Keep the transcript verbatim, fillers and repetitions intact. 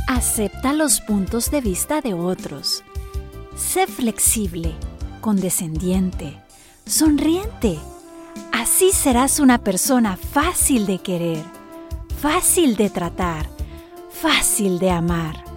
Acepta los puntos de vista de otros. Sé flexible, condescendiente, sonriente. Así serás una persona fácil de querer, fácil de tratar, fácil de amar.